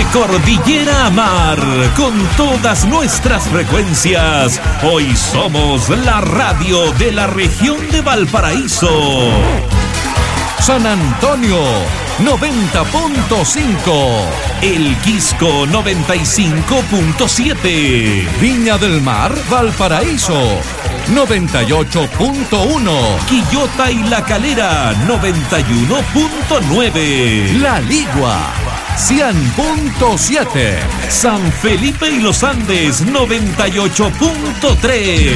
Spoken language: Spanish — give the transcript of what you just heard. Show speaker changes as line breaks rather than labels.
cordillera a mar, con todas nuestras frecuencias. Hoy somos la radio de la región de Valparaíso.
San Antonio 90.5,
El Quisco 95.7,
Viña del Mar, Valparaíso 98.1,
Quillota y La Calera 91.9,
La Ligua 100.7,
San Felipe y Los Andes 98.3,